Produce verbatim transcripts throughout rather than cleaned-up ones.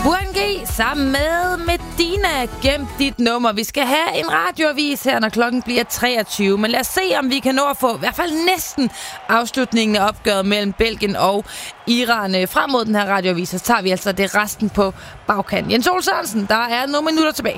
Buangi sammen med Medina. Gem dit nummer. Vi skal have en radioavis her, når klokken bliver treogtyve. Men lad os se, om vi kan nå at få i hvert fald næsten afslutningen af opgøret mellem Belgien og Iran. Frem mod den her radioavis, så tager vi altså det resten på bagkanten. Jens Ole Sørensen, der er nogle minutter tilbage.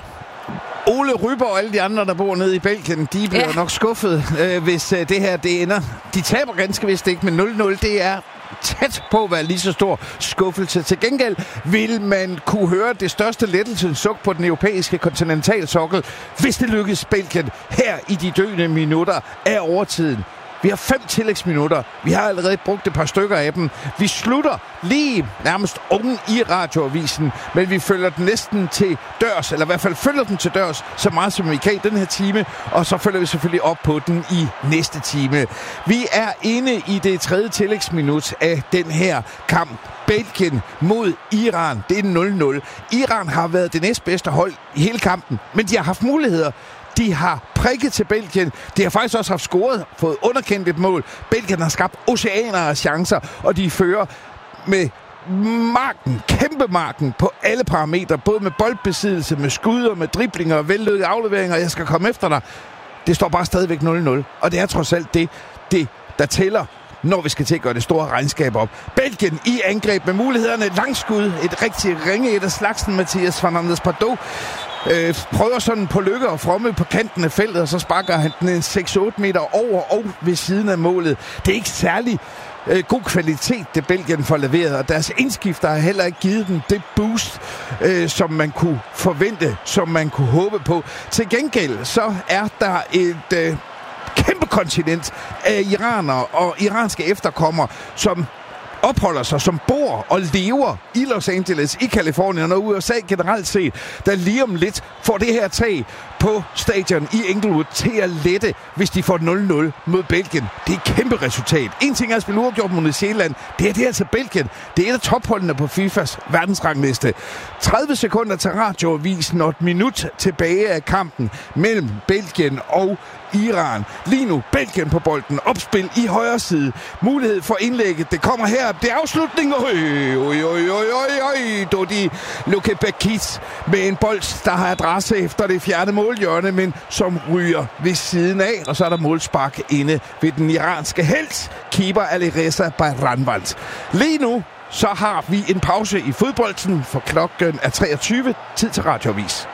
Ole Ryber og alle de andre, der bor nede i Belgien, de bliver ja. nok skuffet, øh, hvis øh, det her det ender. De taber ganske vist ikke, men nul nul, det er tæt på at være lige så stor skuffelse. Til gengæld vil man kunne høre det største lettelsessuk på den europæiske kontinentalsokkel, hvis det lykkes Belgien her i de døende minutter af overtiden. Vi har fem tillægsminutter. Vi har allerede brugt et par stykker af dem. Vi slutter lige nærmest oven i radioavisen, men vi følger den næsten til dørs, eller i hvert fald følger den til dørs så meget som vi kan i den her time, og så følger vi selvfølgelig op på den i næste time. Vi er inde i det tredje tillægsminut af den her kamp. Belgien mod Iran. Det er nul nul. Iran har været det næstbedste hold i hele kampen, men de har haft muligheder. De har prikket til Belgien. De har faktisk også haft scoret, fået underkendt et mål. Belgien har skabt oceaner af chancer, og de fører med marken, kæmpe marken på alle parametre. Både med boldbesiddelse, med skud og med driblinger og vellykkede afleveringer. Jeg skal komme efter dig. Det står bare stadigvæk nul nul. Og det er trods alt det, det der tæller, når vi skal til at gøre det store regnskab op. Belgien i angreb med mulighederne. Langskud. Et rigtig ringe et af slagsen. Mathias Fernandes Pardo øh, prøver sådan på lykke og fromme på kanten af feltet, og så sparker han den en seks otte meter over og ved siden af målet. Det er ikke særlig øh, god kvalitet, det Belgien får leveret, og deres indskifter har heller ikke givet dem det boost, øh, som man kunne forvente, som man kunne håbe på. Til gengæld så er der et øh, kæmpe kontinent af iranere og iranske efterkommere, som opholder sig, som bor og lever i Los Angeles, i Californien og U S A generelt set, der lige om lidt får det her tag på stadion i Inglewood til at lette, hvis de får nul nul mod Belgien. Det er et kæmpe resultat. En ting er at spille uafgjort mod New Zealand. Det er det er altså Belgien. Det er et af topholdene på FIFAs verdensrangliste. tredive sekunder til radioavisen og et minut tilbage af kampen mellem Belgien og Iran. Lige nu Belgien på bolden. Opspil i højre side. Mulighed for indlægget. Det kommer her. Det er afslutning. Oj, oj, oj, oj, oj. Dodi Lukebakis med en bold, der har adresse efter det fjerde målhjørne, men som ryger ved siden af. Og så er der målspark inde ved den iranske helt, keeper Alireza Bayranvand. Lige nu så har vi en pause i fodbolden, for klokken er treogtyve. Tid til radioavis.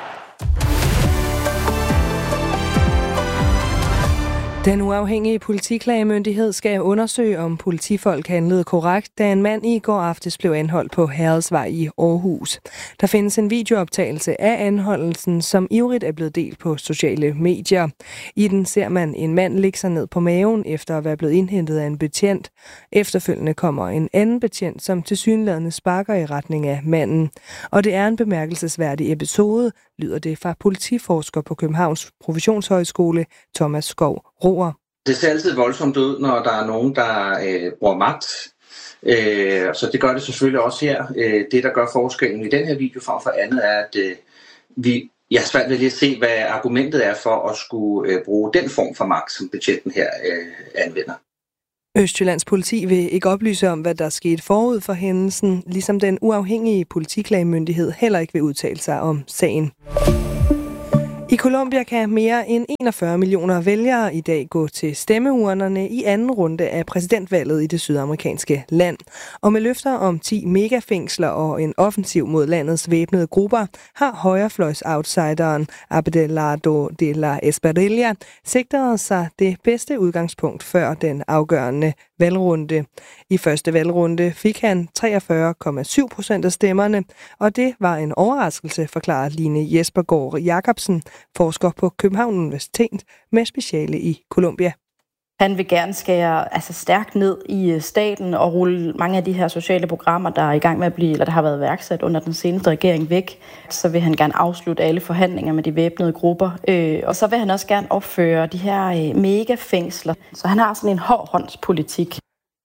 Den uafhængige politiklagemyndighed skal undersøge, om politifolk handlede korrekt, da en mand i går aftes blev anholdt på Herredsvej i Aarhus. Der findes en videooptagelse af anholdelsen, som ivrigt er blevet delt på sociale medier. I den ser man en mand ligge sig ned på maven efter at være blevet indhentet af en betjent. Efterfølgende kommer en anden betjent, som tilsyneladende sparker i retning af manden. Og det er en bemærkelsesværdig episode, lyder det fra politiforsker på Københavns Professionshøjskole, Thomas Skov Roer. Det ser altid voldsomt ud, når der er nogen, der øh, bruger magt. Øh, så det gør det selvfølgelig også her. Øh, det, der gør forskellen i den her video frem for andet, er, at øh, vi, jeg har svært ved lige at se, hvad argumentet er for at skulle øh, bruge den form for magt, som betjenten her øh, anvender. Østjyllands politi vil ikke oplyse om, hvad der skete forud for hændelsen, ligesom den uafhængige politiklagemyndighed heller ikke vil udtale sig om sagen. I Colombia kan mere end enogfyrre millioner vælgere i dag gå til stemmeurnerne i anden runde af præsidentvalget i det sydamerikanske land. Og med løfter om ti megafængsler og en offensiv mod landets væbnede grupper, har højrefløjs-outsideren Abelardo de la Espriella sigtet sig det bedste udgangspunkt før den afgørende valgrunde. I første valgrunde fik han treogfyrre komma syv procent af stemmerne, og det var en overraskelse, forklarer Line Jespergaard Jacobsen, forsker på Københavns Universitet med speciale i Colombia. Han vil gerne skære altså stærkt ned i staten og rulle mange af de her sociale programmer, der er i gang med at blive, eller der har været værksat under den seneste regering væk. Så vil han gerne afslutte alle forhandlinger med de væbnede grupper. Øh, og så vil han også gerne opføre de her øh, megafængsler. Så han har sådan en hårdhåndspolitik.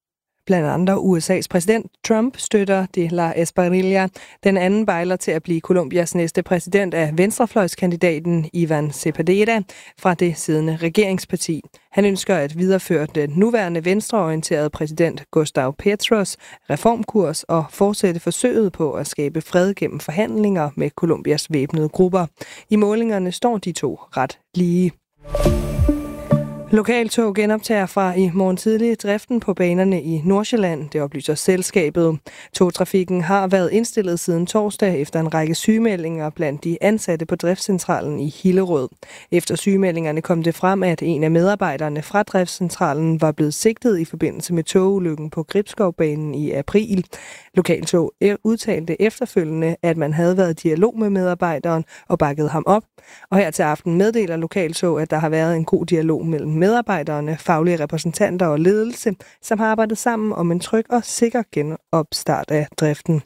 Blandt andre U S A's præsident Trump støtter de la Espriella. Den anden bejler til at blive Colombias næste præsident af venstrefløjskandidaten Ivan Cepeda fra det siddende regeringsparti. Han ønsker at videreføre den nuværende venstreorienterede præsident Gustavo Petros reformkurs og fortsætte forsøget på at skabe fred gennem forhandlinger med Colombias væbnede grupper. I målingerne står de to ret lige. Lokaltog genoptager fra i morgen tidlig driften på banerne i Nordsjælland, det oplyser selskabet. Togtrafikken har været indstillet siden torsdag efter en række sygemeldinger blandt de ansatte på driftscentralen i Hillerød. Efter sygemeldingerne kom det frem, at en af medarbejderne fra driftscentralen var blevet sigtet i forbindelse med togulykken på Gribskovbanen i april. Lokaltog udtalte efterfølgende, at man havde været i dialog med medarbejderen og bakket ham op. Og her til aften meddeler Lokaltog, at der har været en god dialog mellem medarbejderne, faglige repræsentanter og ledelse, som har arbejdet sammen om en tryg og sikker genopstart af driften.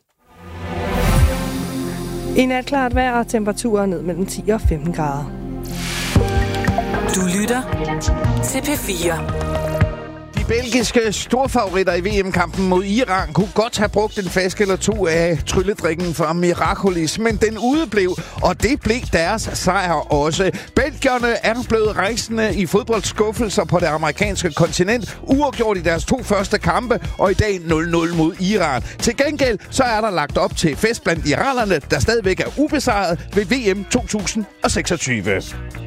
I nat klart vejr og temperaturer ned mellem ti og femten grader. Du lytter til P fire. De belgiske storfavoritter i V M-kampen mod Iran kunne godt have brugt en flaske eller to af trylledrikken fra Miraculix, men den udeblev, og det blev deres sejr også. Belgierne er nu blevet rejsende i fodboldskuffelser på det amerikanske kontinent, uafgjort i deres to første kampe, og i dag nul nul mod Iran. Til gengæld så er der lagt op til fest blandt iranerne, der stadigvæk er ubesejret ved V M to tusind seksogtyve.